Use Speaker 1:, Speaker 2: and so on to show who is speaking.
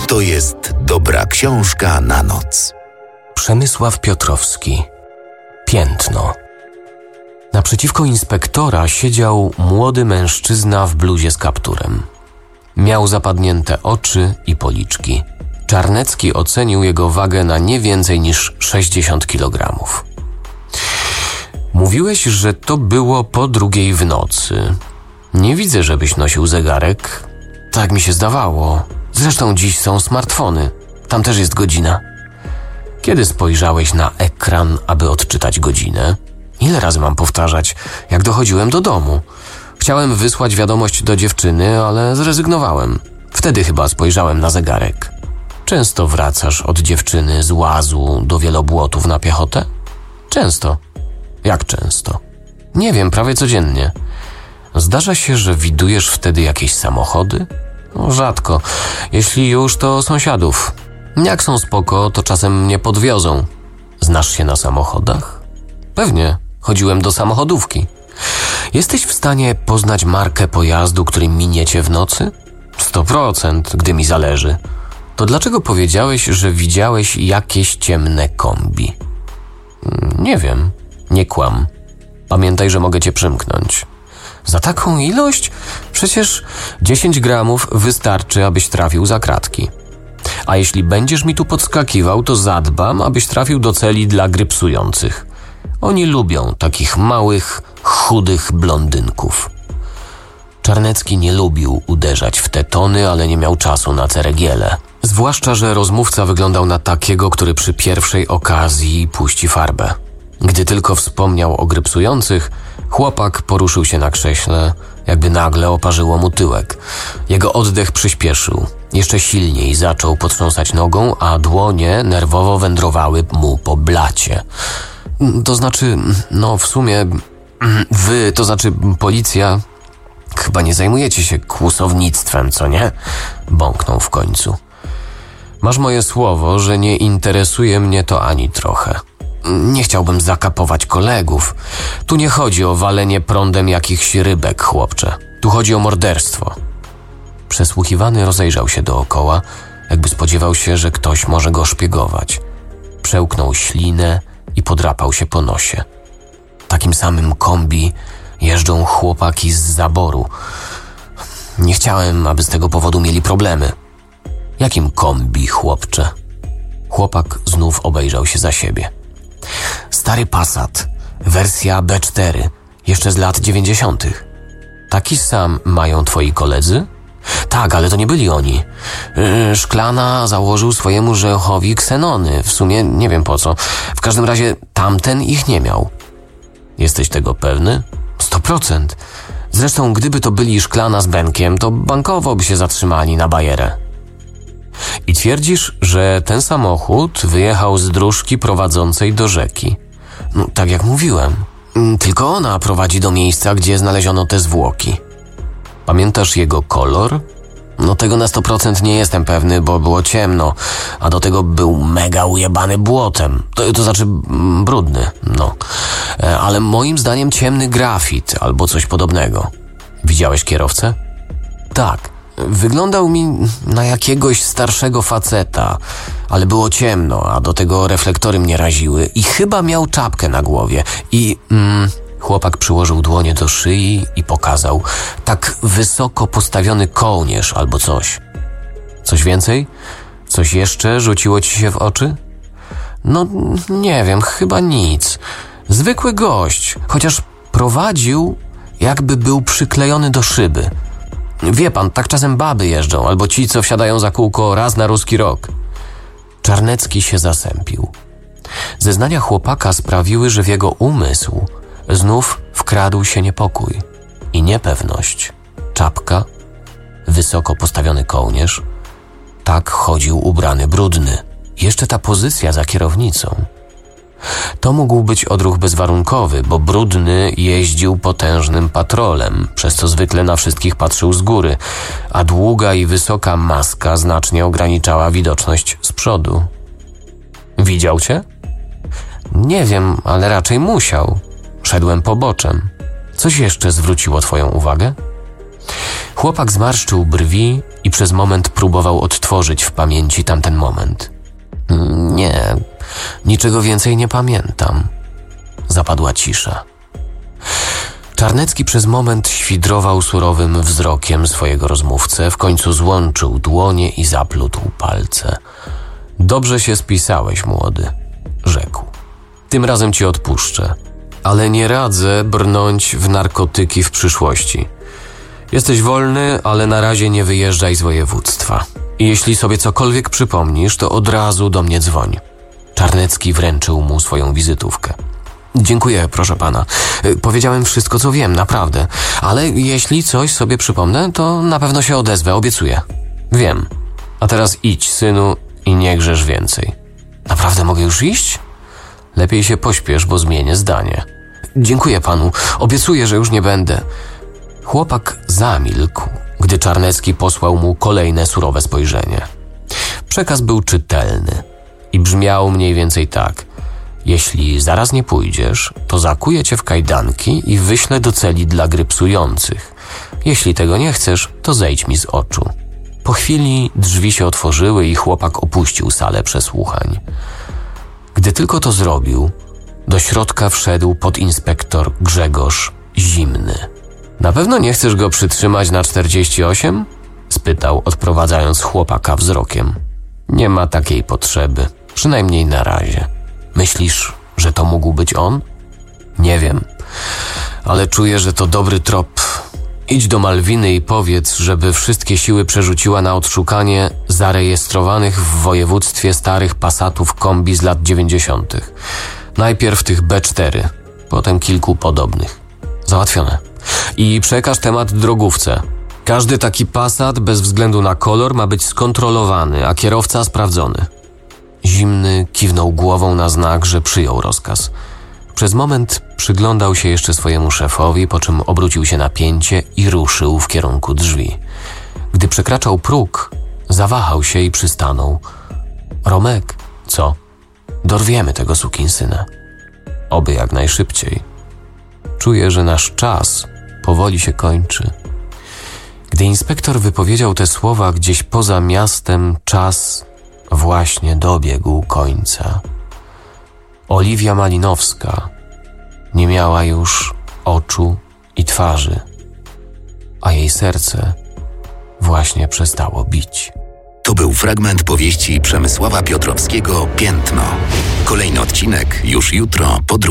Speaker 1: To jest dobra książka na noc.
Speaker 2: Przemysław Piotrowski. Piętno. Naprzeciwko inspektora siedział młody mężczyzna w bluzie z kapturem. Miał zapadnięte oczy i policzki. Czarnecki ocenił jego wagę na nie więcej niż 60 kilogramów. Mówiłeś, że to było po 2:00 w nocy. Nie widzę, żebyś nosił zegarek. Tak mi się zdawało. Zresztą dziś są smartfony. Tam też jest godzina. Kiedy spojrzałeś na ekran, aby odczytać godzinę? Ile razy mam powtarzać, jak dochodziłem do domu? Chciałem wysłać wiadomość do dziewczyny, ale zrezygnowałem. Wtedy chyba spojrzałem na zegarek. Często wracasz od dziewczyny z łazu do Wielobłotów na piechotę? Często. Jak często? Nie wiem, prawie codziennie. Zdarza się, że widujesz wtedy jakieś samochody? No, rzadko. Jeśli już, to sąsiadów. Jak są spoko, to czasem mnie podwiozą. Znasz się na samochodach? Pewnie. Chodziłem do samochodówki. Jesteś w stanie poznać markę pojazdu, który miniecie w nocy? 100%, gdy mi zależy. To dlaczego powiedziałeś, że widziałeś jakieś ciemne kombi? Nie wiem. Nie kłam. Pamiętaj, że mogę cię przymknąć. Za taką ilość? Przecież 10 gramów wystarczy, abyś trafił za kratki. A jeśli będziesz mi tu podskakiwał, to zadbam, abyś trafił do celi dla grypsujących. Oni lubią takich małych, chudych blondynków. Czarnecki nie lubił uderzać w te tony, ale nie miał czasu na ceregiele. Zwłaszcza, że rozmówca wyglądał na takiego, który przy pierwszej okazji puści farbę. Gdy tylko wspomniał o grypsujących, chłopak poruszył się na krześle, jakby nagle oparzyło mu tyłek. Jego oddech przyspieszył. Jeszcze silniej zaczął potrząsać nogą, a dłonie nerwowo wędrowały mu po blacie. To znaczy, w sumie wy, to znaczy policja, chyba nie zajmujecie się kłusownictwem, co nie? Bąknął w końcu. Masz moje słowo, że nie interesuje mnie to ani trochę. Nie chciałbym zakapować kolegów. Tu nie chodzi o walenie prądem jakichś rybek, chłopcze. Tu chodzi o morderstwo. Przesłuchiwany rozejrzał się dookoła, jakby spodziewał się, że ktoś może go szpiegować. Przełknął ślinę i podrapał się po nosie. Takim samym kombi jeżdżą chłopaki z zaboru. Nie chciałem, aby z tego powodu mieli problemy. Jakim kombi, chłopcze? Chłopak znów obejrzał się za siebie. Stary Passat, wersja B4, jeszcze z lat 90. Taki sam mają twoi koledzy? Tak, ale to nie byli oni. Szklana założył swojemu żechowi ksenony. W sumie nie wiem po co. W każdym razie tamten ich nie miał. Jesteś tego pewny? 100%. Zresztą gdyby to byli Szklana z Benkiem, to bankowo by się zatrzymali na bajerę. I twierdzisz, że ten samochód wyjechał z dróżki prowadzącej do rzeki. Tak jak mówiłem. Tylko ona prowadzi do miejsca, gdzie znaleziono te zwłoki. Pamiętasz jego kolor? Tego na 100% nie jestem pewny, bo było ciemno, a do tego był mega ujebany błotem. To znaczy brudny, Ale moim zdaniem ciemny grafit albo coś podobnego. Widziałeś kierowcę? Tak. Wyglądał mi na jakiegoś starszego faceta, ale było ciemno, a do tego reflektory mnie raziły i chyba miał czapkę na głowie i... Chłopak przyłożył dłonie do szyi i pokazał tak wysoko postawiony kołnierz albo coś. Coś więcej? Coś jeszcze rzuciło ci się w oczy? Nie wiem, chyba nic. Zwykły gość, chociaż prowadził, jakby był przyklejony do szyby. Wie pan, tak czasem baby jeżdżą, albo ci, co wsiadają za kółko raz na ruski rok. Czarnecki się zasępił. Zeznania chłopaka sprawiły, że w jego umysł znów wkradł się niepokój i niepewność. Czapka, wysoko postawiony kołnierz. Tak chodził ubrany brudny. Jeszcze ta pozycja za kierownicą. To mógł być odruch bezwarunkowy, bo brudny jeździł potężnym patrolem, przez co zwykle na wszystkich patrzył z góry, a długa i wysoka maska znacznie ograniczała widoczność z przodu. Widział cię? Nie wiem, ale raczej musiał. Szedłem poboczem. Coś jeszcze zwróciło twoją uwagę? Chłopak zmarszczył brwi i przez moment próbował odtworzyć w pamięci tamten moment. Nie, niczego więcej nie pamiętam. Zapadła cisza. Czarnecki przez moment świdrował surowym wzrokiem swojego rozmówcę, w końcu złączył dłonie i zaplótł palce. Dobrze się spisałeś, młody, rzekł. Tym razem ci odpuszczę, ale nie radzę brnąć w narkotyki w przyszłości. Jesteś wolny, ale na razie nie wyjeżdżaj z województwa. I jeśli sobie cokolwiek przypomnisz, to od razu do mnie dzwoń. Czarnecki wręczył mu swoją wizytówkę. Dziękuję, proszę pana. Powiedziałem wszystko, co wiem, naprawdę. Ale jeśli coś sobie przypomnę, to na pewno się odezwę, obiecuję. Wiem. A teraz idź, synu, i nie grzesz więcej. Naprawdę mogę już iść? Lepiej się pośpiesz, bo zmienię zdanie. Dziękuję panu. Obiecuję, że już nie będę. Chłopak zamilkł, gdy Czarnecki posłał mu kolejne surowe spojrzenie. Przekaz był czytelny i brzmiał mniej więcej tak. Jeśli zaraz nie pójdziesz, to zakuję cię w kajdanki i wyślę do celi dla grypsujących. Jeśli tego nie chcesz, to zejdź mi z oczu. Po chwili drzwi się otworzyły i chłopak opuścił salę przesłuchań. Gdy tylko to zrobił, do środka wszedł podinspektor Grzegorz Zimny. Na pewno nie chcesz go przytrzymać na 48? Spytał, odprowadzając chłopaka wzrokiem. Nie ma takiej potrzeby, przynajmniej na razie. Myślisz, że to mógł być on? Nie wiem, ale czuję, że to dobry trop. Idź do Malwiny i powiedz, żeby wszystkie siły przerzuciła na odszukanie zarejestrowanych w województwie starych Passatów kombi z lat 90. Najpierw tych B4, potem kilku podobnych. Załatwione. I przekaż temat drogówce. Każdy taki Passat, bez względu na kolor, ma być skontrolowany, a kierowca sprawdzony. Zimny kiwnął głową na znak, że przyjął rozkaz. Przez moment przyglądał się jeszcze swojemu szefowi, po czym obrócił się na pięcie i ruszył w kierunku drzwi. Gdy przekraczał próg, zawahał się i przystanął. Romek, co? Dorwiemy tego sukinsyna. Oby jak najszybciej. Czuję, że nasz czas powoli się kończy. Gdy inspektor wypowiedział te słowa, gdzieś poza miastem czas właśnie dobiegł końca. Oliwia Malinowska nie miała już oczu i twarzy, a jej serce właśnie przestało bić.
Speaker 1: To był fragment powieści Przemysława Piotrowskiego Piętno. Kolejny odcinek już jutro po